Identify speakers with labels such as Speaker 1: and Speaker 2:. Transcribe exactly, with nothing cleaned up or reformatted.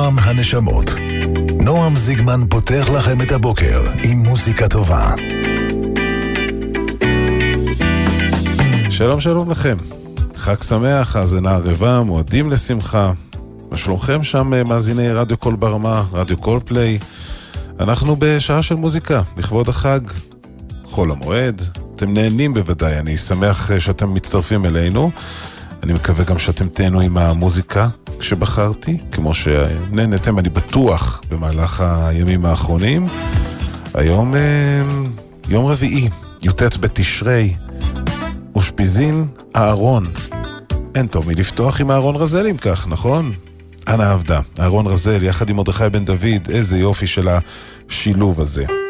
Speaker 1: נועם הנשמות. נועם זיגמן פותח לכם את הבוקר עם מוזיקה טובה.
Speaker 2: שלום שלום לכם, חג שמח, האזנה ערבה, מועדים לשמחה. מה שלומכם שם מאזיני רדיו קול ברמה, רדיו קול פליי? אנחנו בשעה של מוזיקה, לכבוד החג, חול המועד. אתם נהנים בוודאי, אני שמח שאתם מצטרפים אלינו. אני מקווה גם שאתם תהנו עם המוזיקה שבחרתי, כמו שנהנתם, אני בטוח, במהלך הימים האחרונים. היום יום רביעי, י"ט בתשרי, אושפיזין אהרון. אין טוב מלפתוח עם אהרון רזל אם כך, נכון? אנה עבדה, אהרון רזל יחד עם מרדכי בן דוד, איזה יופי של השילוב הזה.